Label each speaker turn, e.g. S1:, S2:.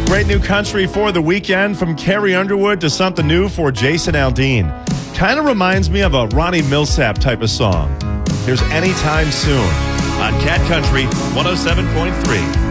S1: Great new country for the weekend, from Carrie Underwood to something new for Jason Aldean. Kind of reminds me of a Ronnie Millsap type of song. Here's Anytime Soon on Cat Country 107.3.